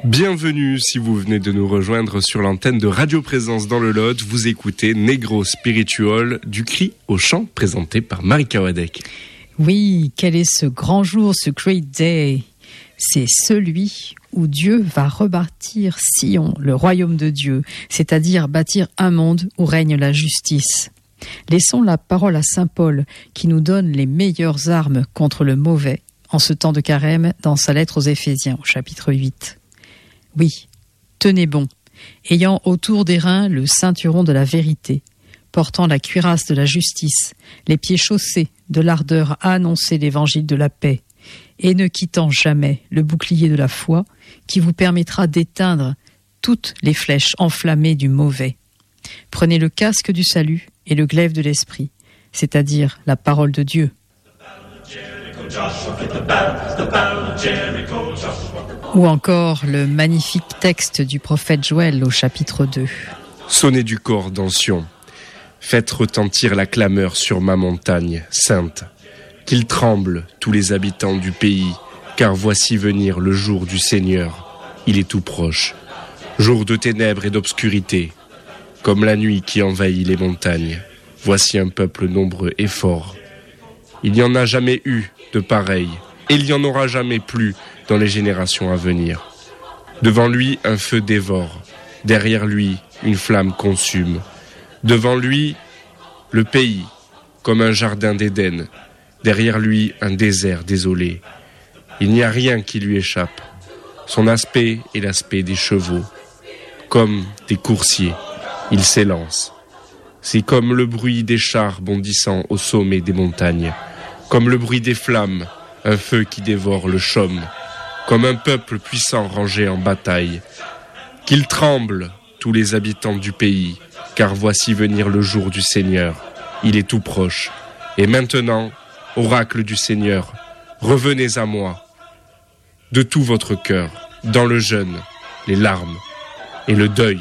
Bienvenue si vous venez de nous rejoindre sur l'antenne de Radio Présence dans le Lot. Vous écoutez Negro Spiritual, du cri au chant, présenté par Marika Wadek. Oui, quel est ce grand jour, ce great day? C'est celui où Dieu va rebâtir Sion, le royaume de Dieu, c'est-à-dire bâtir un monde où règne la justice. Laissons la parole à Saint Paul qui nous donne les meilleures armes contre le mauvais en ce temps de carême dans sa lettre aux Éphésiens au chapitre 8. Oui, tenez bon, ayant autour des reins le ceinturon de la vérité, portant la cuirasse de la justice, les pieds chaussés de l'ardeur à annoncer l'évangile de la paix, et ne quittant jamais le bouclier de la foi qui vous permettra d'éteindre toutes les flèches enflammées du mauvais. Prenez le casque du salut et le glaive de l'esprit, c'est-à-dire la parole de Dieu. Ou encore le magnifique texte du prophète Joël au chapitre 2. Sonnez du corps dans Sion, faites retentir la clameur sur ma montagne sainte. Qu'ils tremblent tous les habitants du pays, car voici venir le jour du Seigneur, il est tout proche. Jour de ténèbres et d'obscurité, comme la nuit qui envahit les montagnes. Voici un peuple nombreux et fort. Il n'y en a jamais eu de pareil, et il n'y en aura jamais plus dans les générations à venir. Devant lui, un feu dévore. Derrière lui, une flamme consume. Devant lui, le pays, comme un jardin d'Éden. Derrière lui, un désert désolé. Il n'y a rien qui lui échappe. Son aspect est l'aspect des chevaux. Comme des coursiers, il s'élance. C'est comme le bruit des chars bondissant au sommet des montagnes. Comme le bruit des flammes, un feu qui dévore le chaume. Comme un peuple puissant rangé en bataille. Qu'ils tremblent, tous les habitants du pays, car voici venir le jour du Seigneur. Il est tout proche. Et maintenant, oracle du Seigneur, revenez à moi, de tout votre cœur, dans le jeûne, les larmes et le deuil.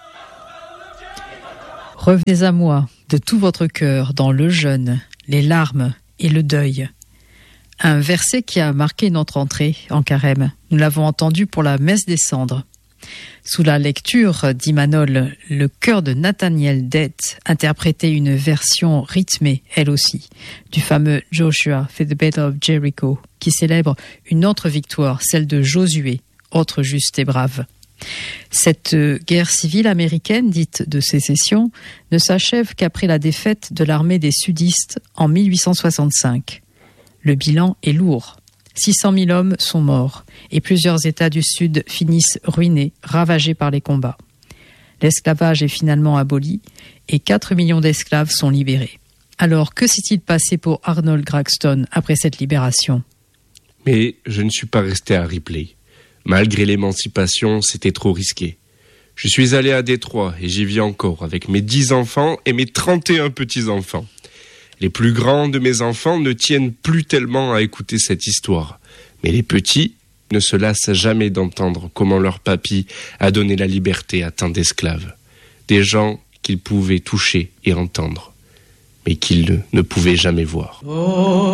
Revenez à moi, de tout votre cœur, dans le jeûne, les larmes et le deuil. Un verset qui a marqué notre entrée en carême. Nous l'avons entendu pour la messe des cendres. Sous la lecture d'Imanol, le chœur de Nathaniel Dett interprétait une version rythmée, elle aussi, du fameux Joshua fait the Battle of Jericho, qui célèbre une autre victoire, celle de Josué, autre juste et brave. Cette guerre civile américaine, dite de sécession, ne s'achève qu'après la défaite de l'armée des sudistes en 1865. Le bilan est lourd. 600 000 hommes sont morts et plusieurs États du Sud finissent ruinés, ravagés par les combats. L'esclavage est finalement aboli et 4 millions d'esclaves sont libérés. Alors, que s'est-il passé pour Arnold Gadsden après cette libération ? Mais je ne suis pas resté à Ripley. Malgré l'émancipation, c'était trop risqué. Je suis allé à Détroit et j'y vis encore avec mes 10 enfants et mes 31 petits-enfants. Les plus grands de mes enfants ne tiennent plus tellement à écouter cette histoire. Mais les petits ne se lassent jamais d'entendre comment leur papy a donné la liberté à tant d'esclaves. Des gens qu'ils pouvaient toucher et entendre, mais qu'ils ne pouvaient jamais voir.